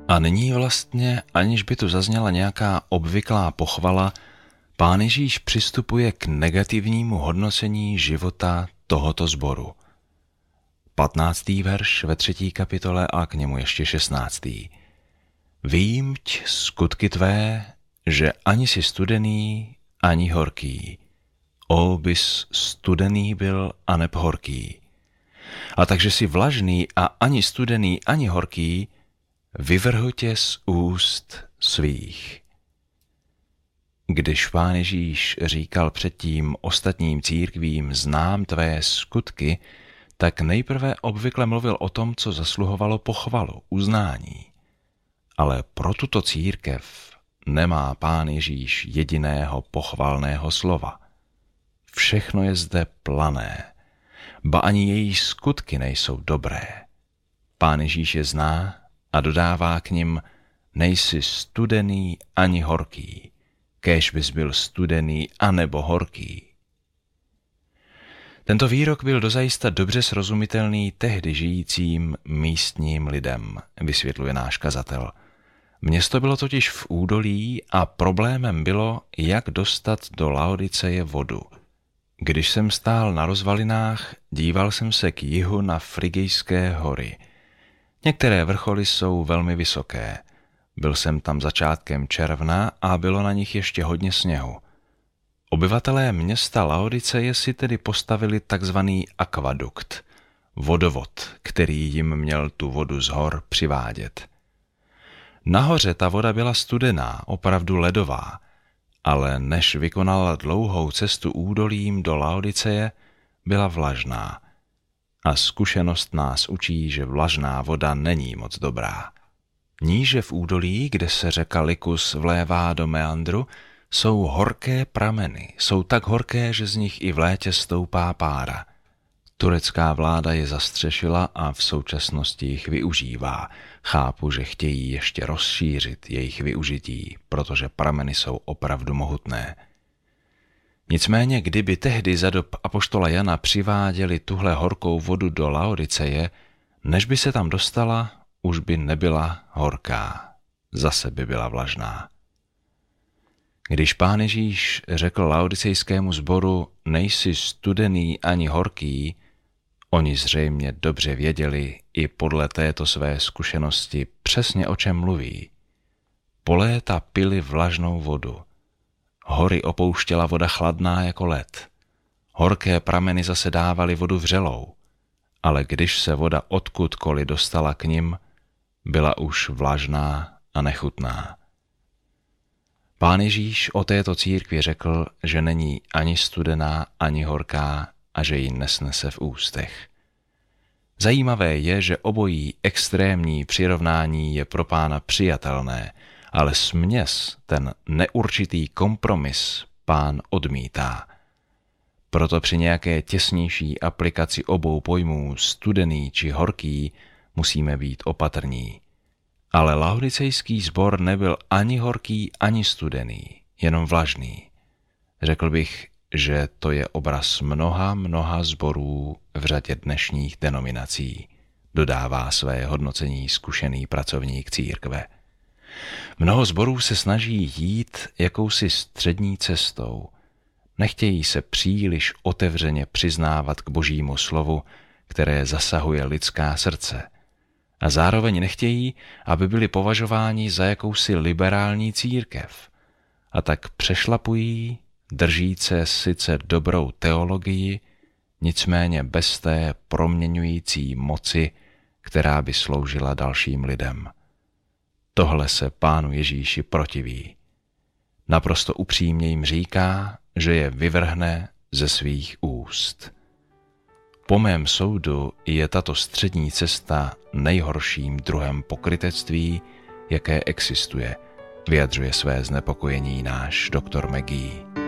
A nyní vlastně, aniž by tu zazněla nějaká obvyklá pochvala, Pán Ježíš přistupuje k negativnímu hodnocení života tohoto sboru. 15. verš ve 3. kapitole a k němu ještě 16. Vímť skutky tvé, že ani si studený, ani horký. O, bys studený byl a neb horký. A takže si vlažný a ani studený, ani horký, vyvrhu tě z úst svých. Když Pán Ježíš říkal předtím ostatním církvím znám tvé skutky, tak nejprve obvykle mluvil o tom, co zasluhovalo pochvalu, uznání. Ale pro tuto církev nemá Pán Ježíš jediného pochvalného slova. Všechno je zde plané, ba ani její skutky nejsou dobré. Pán Ježíš je zná a dodává k nim, nejsi studený ani horký, kéž bys byl studený anebo horký. Tento výrok byl dozajista dobře srozumitelný tehdy žijícím místním lidem, vysvětluje náš kazatel. Město bylo totiž v údolí a problémem bylo, jak dostat do Laodiceje vodu. Když jsem stál na rozvalinách, díval jsem se k jihu na Frygijské hory. Některé vrcholy jsou velmi vysoké. Byl jsem tam začátkem června a bylo na nich ještě hodně sněhu. Obyvatelé města Laodiceje si tedy postavili takzvaný akvadukt, vodovod, který jim měl tu vodu z hor přivádět. Nahoře ta voda byla studená, opravdu ledová, ale než vykonala dlouhou cestu údolím do Laodiceje, byla vlažná. A zkušenost nás učí, že vlažná voda není moc dobrá. Níže v údolí, kde se řeka Likus vlévá do meandru, jsou horké prameny. Jsou tak horké, že z nich i v létě stoupá pára. Turecká vláda je zastřešila a v současnosti jich využívá. Chápu, že chtějí ještě rozšířit jejich využití, protože prameny jsou opravdu mohutné. Nicméně, kdyby tehdy za dob apoštola Jana přiváděli tuhle horkou vodu do Laodiceje, než by se tam dostala, už by nebyla horká. Zase by byla vlažná. Když Pán Ježíš řekl laodicejskému sboru, nejsi studený ani horký, oni zřejmě dobře věděli i podle této své zkušenosti přesně o čem mluví. Po léta pili vlažnou vodu. Hory opouštěla voda chladná jako led. Horké prameny zase dávaly vodu vřelou, ale když se voda odkudkoliv dostala k nim, byla už vlažná a nechutná. Pán Ježíš o této církvi řekl, že není ani studená, ani horká a že ji nesnese v ústech. Zajímavé je, že obojí extrémní přirovnání je pro Pána přijatelné, ale směs, ten neurčitý kompromis, Pán odmítá. Proto při nějaké těsnější aplikaci obou pojmů studený či horký musíme být opatrní. Ale laodicejský sbor nebyl ani horký, ani studený, jenom vlažný. Řekl bych, že to je obraz mnoha sborů v řadě dnešních denominací, dodává své hodnocení zkušený pracovník církve. Mnoho sborů se snaží jít jakousi střední cestou. Nechtějí se příliš otevřeně přiznávat k Božímu slovu, které zasahuje lidská srdce. A zároveň nechtějí, aby byli považováni za jakousi liberální církev. A tak přešlapují, drží se sice dobrou teologii, nicméně bez té proměňující moci, která by sloužila dalším lidem. Tohle se Pánu Ježíši protiví. Naprosto upřímně jim říká, že je vyvrhne ze svých úst. Po mém soudu je tato střední cesta nejhorším druhem pokrytectví, jaké existuje, vyjadřuje své znepokojení náš doktor McGee.